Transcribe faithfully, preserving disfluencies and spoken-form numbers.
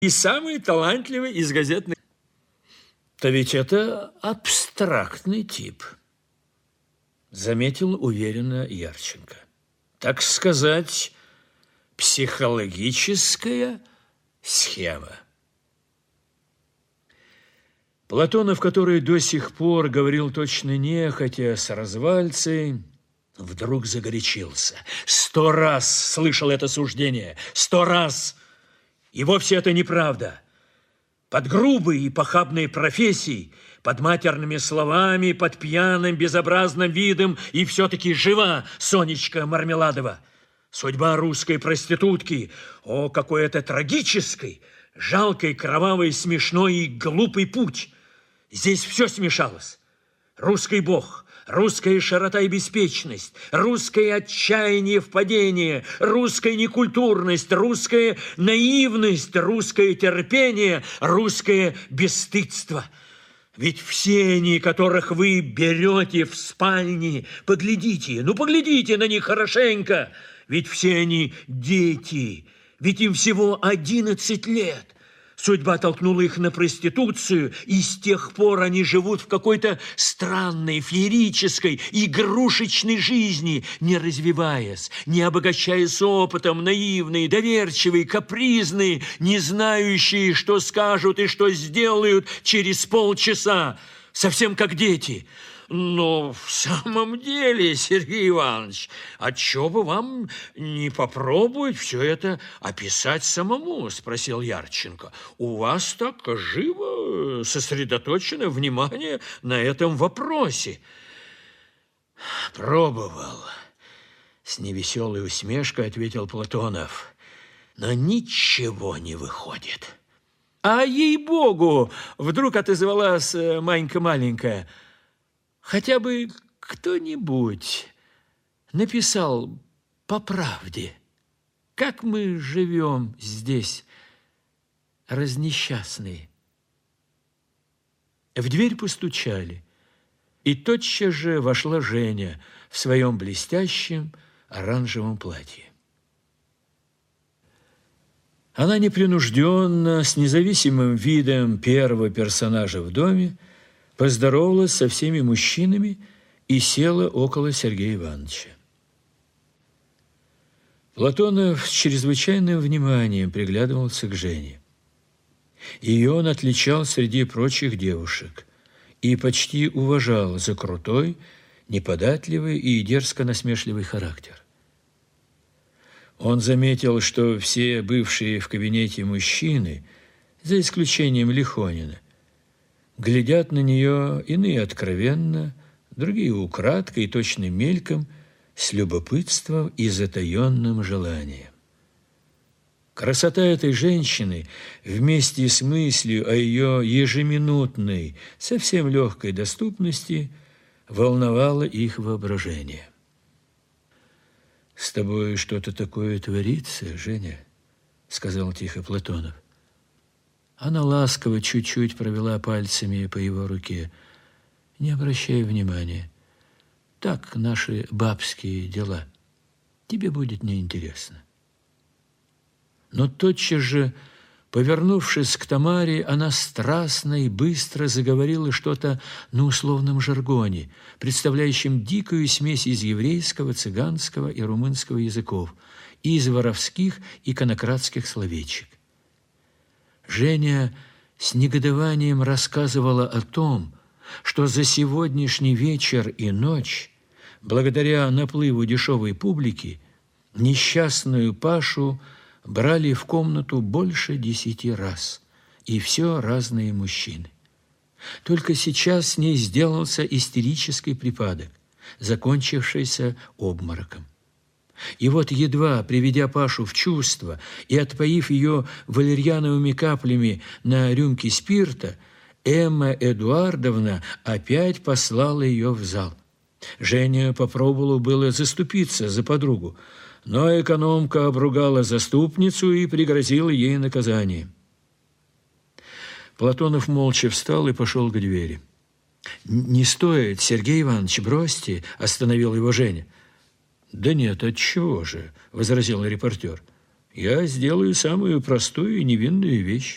и самый талантливый из газетных. Да ведь это абстрактный тип, заметил уверенно Ярченко. Так сказать, психологическая схема. Платонов, который до сих пор говорил точно нехотя с развальцей, вдруг загорячился. Сто раз слышал это суждение, сто раз. И вовсе это неправда. Под грубой и похабной профессией, под матерными словами, под пьяным, безобразным видом и все-таки жива Сонечка Мармеладова. Судьба русской проститутки, о, какой это трагический, жалкий, кровавый, смешной и глупый путь. Здесь все смешалось. Русский бог, русская широта и беспечность, русское отчаяние в падении, русская некультурность, русская наивность, русское терпение, русское бесстыдство. Ведь все они, которых вы берете в спальне, поглядите, ну поглядите на них хорошенько, ведь все они дети, ведь им всего одиннадцать лет. Судьба толкнула их на проституцию, и с тех пор они живут в какой-то странной, феерической, игрушечной жизни, не развиваясь, не обогащаясь опытом, наивные, доверчивые, капризные, не знающие, что скажут и что сделают через полчаса, совсем как дети. Но в самом деле, Сергей Иванович, отчего бы вам не попробовать все это описать самому, спросил Ярченко. У вас так живо сосредоточено внимание на этом вопросе. Пробовал, с невеселой усмешкой ответил Платонов, но ничего не выходит. А ей-богу, вдруг отозвалась Манька маленькая, хотя бы кто-нибудь написал по правде, как мы живем здесь, разнесчастные. В дверь постучали, и тотчас же вошла Женя в своем блестящем оранжевом платье. Она непринужденно, с независимым видом первого персонажа в доме, поздоровалась со всеми мужчинами и села около Сергея Ивановича. Платонов с чрезвычайным вниманием приглядывался к Жене. Ее он отличал среди прочих девушек и почти уважал за крутой, неподатливый и дерзко-насмешливый характер. Он заметил, что все бывшие в кабинете мужчины, за исключением Лихонина, глядят на нее, иные откровенно, другие украдкой и точным мельком, с любопытством и затаенным желанием. Красота этой женщины вместе с мыслью о ее ежеминутной, совсем легкой доступности волновала их воображение. «С тобой что-то такое творится, Женя?» — сказал тихо Платонов. Она ласково чуть-чуть провела пальцами по его руке. «Не обращай внимания. Так наши бабские дела. Тебе будет неинтересно». Но тотчас же, повернувшись к Тамаре, она страстно и быстро заговорила что-то на условном жаргоне, представляющем дикую смесь из еврейского, цыганского и румынского языков, и из воровских и конократских словечек. Женя с негодованием рассказывала о том, что за сегодняшний вечер и ночь, благодаря наплыву дешевой публики, несчастную Пашу брали в комнату больше десяти раз, и все разные мужчины. Только сейчас с ней сделался истерический припадок, закончившийся обмороком. И вот, едва приведя Пашу в чувство и отпоив ее валерьяновыми каплями на рюмке спирта, Эмма Эдуардовна опять послала ее в зал. Женя попробовала было заступиться за подругу, но экономка обругала заступницу и пригрозила ей наказание. Платонов молча встал и пошел к двери. «Не стоит, Сергей Иванович, бросьте», – остановил его Женя. «Да нет, отчего же», – возразил репортер. «Я сделаю самую простую и невинную вещь.